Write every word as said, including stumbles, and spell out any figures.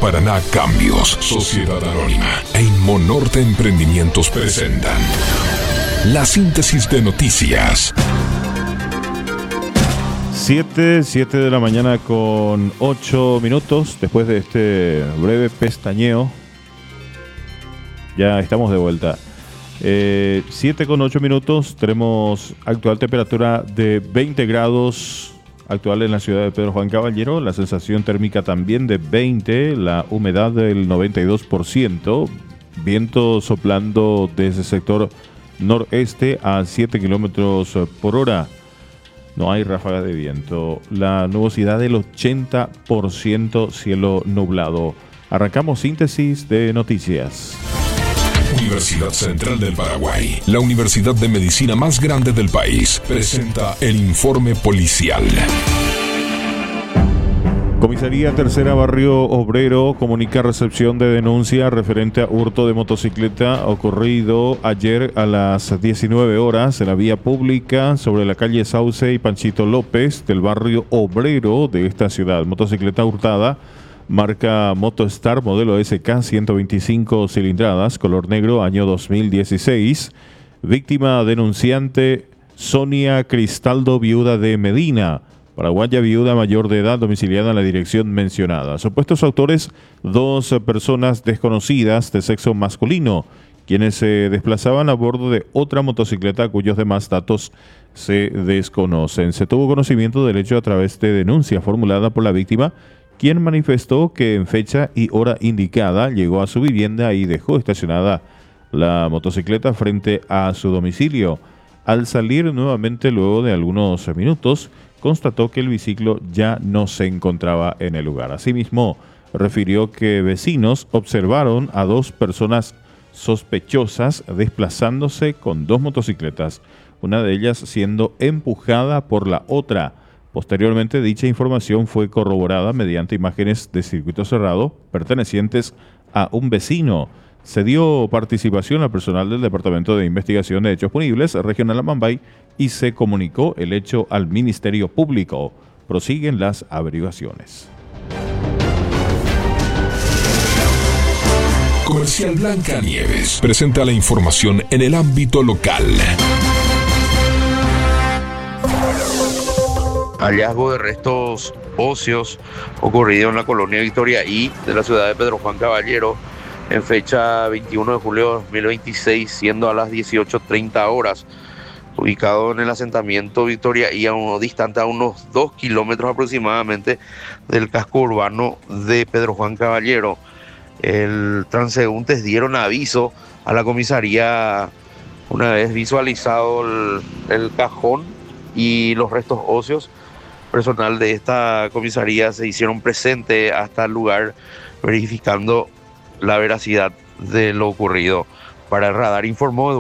Paraná Cambios, Sociedad Anónima e Inmonorte Emprendimientos presentan la síntesis de noticias. Siete, siete de la mañana con ocho minutos. Después de este breve pestañeo, ya estamos de vuelta. Eh, siete con ocho minutos. Tenemos actual temperatura de veinte grados actual en la ciudad de Pedro Juan Caballero. La sensación térmica también de veinte. La humedad del noventa y dos por ciento. Viento soplando desde el sector noreste a siete kilómetros por hora. No hay ráfaga de viento. La nubosidad del ochenta por ciento, cielo nublado. Arrancamos síntesis de noticias. Universidad Central del Paraguay, la universidad de medicina más grande del país, presenta el informe policial. Comisaría Tercera Barrio Obrero comunica recepción de denuncia referente a hurto de motocicleta ocurrido ayer a las diecinueve horas en la vía pública sobre la calle Sauce y Panchito López del barrio Obrero de esta ciudad. Motocicleta hurtada, marca Motostar, modelo S K, ciento veinticinco cilindradas, color negro, año dos mil dieciséis. Víctima denunciante Sonia Cristaldo, viuda de Medina. Paraguaya, viuda mayor de edad, domiciliada en la dirección mencionada. Supuestos autores, dos personas desconocidas de sexo masculino, quienes se desplazaban a bordo de otra motocicleta cuyos demás datos se desconocen. Se tuvo conocimiento del hecho a través de denuncia formulada por la víctima, quien manifestó que en fecha y hora indicada llegó a su vivienda y dejó estacionada la motocicleta frente a su domicilio. Al salir nuevamente luego de algunos minutos, constató que el biciclo ya no se encontraba en el lugar. Asimismo, refirió que vecinos observaron a dos personas sospechosas desplazándose con dos motocicletas, una de ellas siendo empujada por la otra. Posteriormente, dicha información fue corroborada mediante imágenes de circuito cerrado pertenecientes a un vecino. Se dio participación al personal del Departamento de Investigación de Hechos Punibles Regional Amambay y se comunicó el hecho al Ministerio Público. Prosiguen las averiguaciones. Comercial Blanca Nieves presenta la información en el ámbito local. Hallazgo de restos óseos ocurrido en la colonia Victoria I de la ciudad de Pedro Juan Caballero en fecha veintiuno de julio de dos mil veintiséis, siendo a las dieciocho treinta horas, ubicado en el asentamiento Victoria I, a uno, distante a unos dos kilómetros aproximadamente del casco urbano de Pedro Juan Caballero. El transeúntes dieron aviso a la comisaría una vez visualizado el, el cajón y los restos óseos. Personal de esta comisaría se hicieron presente hasta el lugar verificando la veracidad de lo ocurrido. Para el radar informó